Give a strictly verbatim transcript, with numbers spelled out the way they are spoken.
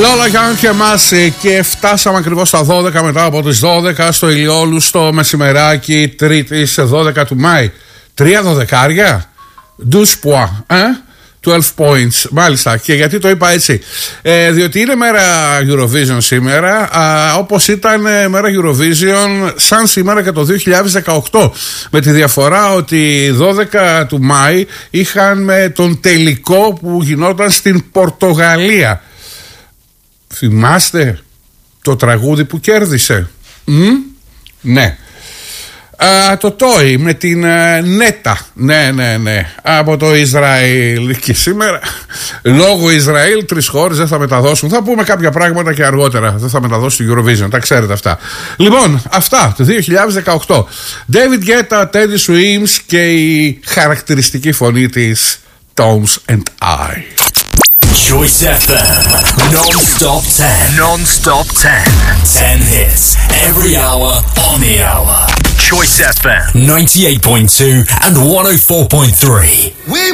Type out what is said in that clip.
Λόλα Γιάνν και Μάση. Και φτάσαμε ακριβώς στα δώδεκα μετά από τις δώδεκα στο ηλιόλουστο μεσημεράκι Τρίτης δώδεκα του Μάη. Τρία δωδεκάρια. douze points, ε? δώδεκα points, μάλιστα. Και γιατί το είπα έτσι? Ε, διότι είναι μέρα Eurovision σήμερα, α, όπως ήταν μέρα Eurovision σαν σήμερα και το δύο χιλιάδες δεκαοκτώ, με τη διαφορά ότι δώδεκα του Μάη είχαν τον τελικό που γινόταν στην Πορτογαλία. Θυμάστε το τραγούδι που κέρδισε? Μ? Ναι. Uh, το Τόι με την uh, Νέτα. Ναι, ναι, ναι. Από το Ισραήλ. Και σήμερα, λόγω Ισραήλ, τρεις χώρες δεν θα μεταδώσουν. Θα πούμε κάποια πράγματα και αργότερα. Δεν θα μεταδώσουν το Eurovision. Τα ξέρετε αυτά. Λοιπόν, αυτά το δύο χιλιάδες δεκαοκτώ. David Guetta, Teddy Swims και η χαρακτηριστική φωνή της Tones and I. Choice εφ εμ Non-stop ten Non-stop ten ten hits every hour on the hour. Choice εφ εμ ninety-eight point two and one oh four point three. We